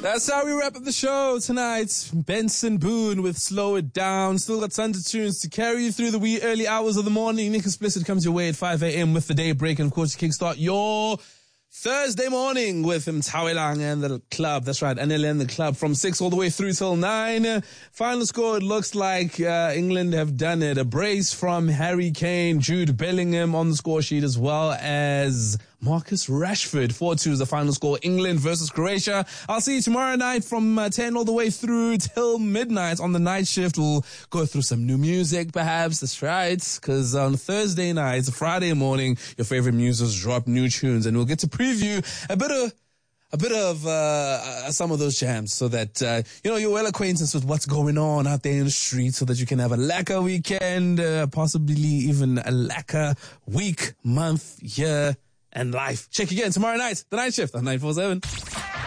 That's how we wrap up the show tonight. Benson Boone with Slow It Down. Still got tons of tunes to carry you through the wee early hours of the morning. Nick Explicit comes your way at 5 a.m. with the day break. And of course, you kickstart your Thursday morning with Mtawelang and the club. That's right, Anele and the club from 6 all the way through till 9. Final score, it looks like England have done it. A brace from Harry Kane, Jude Bellingham on the score sheet, as well as Marcus Rashford. 4-2 is the final score. England versus Croatia. I'll see you tomorrow night from 10 all the way through till midnight on the night shift. We'll go through some new music, perhaps. That's right, because on Thursday night, Friday morning, your favorite musicians drop new tunes, and we'll get to preview a bit of some of those jams, so that you're well acquainted with what's going on out there in the street, so that you can have a lacquer weekend, possibly even a lacquer week, month, year, and life. Check again tomorrow night, the night shift on 947.